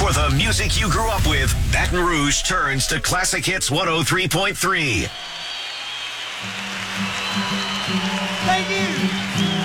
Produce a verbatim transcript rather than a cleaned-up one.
For the music you grew up with, Baton Rouge turns to Classic Hits one oh three point three. Thank you.